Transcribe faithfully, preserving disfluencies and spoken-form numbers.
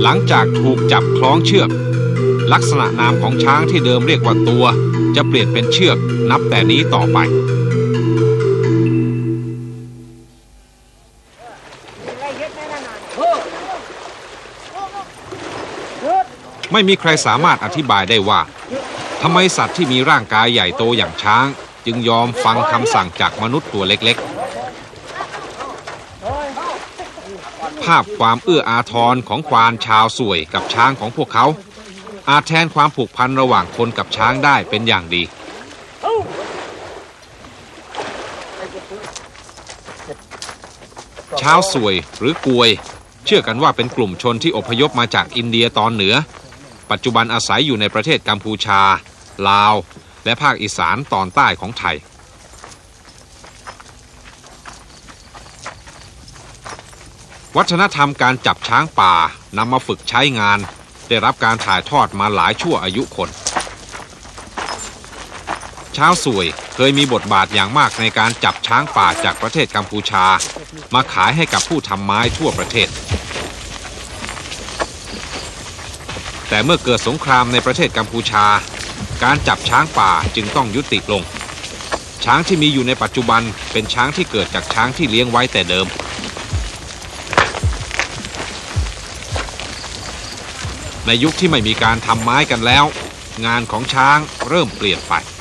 หลังจากถูกจับคล้องเชือกลักษณะนามของช้างที่เดิมเรียกว่าตัวจะเปลี่ยนเป็นเชือกนับแต่นี้ต่อไปไม่มีใครสามารถอธิบายได้ว่าทำไมสัตว์ที่มีร่างกายใหญ่โตอย่างช้างจึงยอมฟังคำสั่งจากมนุษย์ตัวเล็กๆภาพความเอื้ออาทรของควานชาวส่วยกับช้างของพวกเขาอาจแทนความผูกพันระหว่างคนกับช้างได้เป็นอย่างดีชาวส่วยหรือกวยเชื่อกันว่าเป็นกลุ่มชนที่อพยพมาจากอินเดียตอนเหนือปัจจุบันอาศัยอยู่ในประเทศกัมพูชาลาวและภาคอีสานตอนใต้ของไทยวัฒนธรรมการจับช้างป่านำมาฝึกใช้งานได้รับการถ่ายทอดมาหลายชั่วอายุคนชาวส่วยเคยมีบทบาทอย่างมากในการจับช้างป่าจากประเทศกัมพูชามาขายให้กับผู้ทำไม้ทั่วประเทศแต่เมื่อเกิดสงครามในประเทศกัมพูชาการจับช้างป่าจึงต้องยุติลงช้างที่มีอยู่ในปัจจุบันเป็นช้างที่เกิดจากช้างที่เลี้ยงไว้แต่เดิมในยุคที่ไม่มีการทำไม้กันแล้วงานของช้างเริ่มเปลี่ยนไป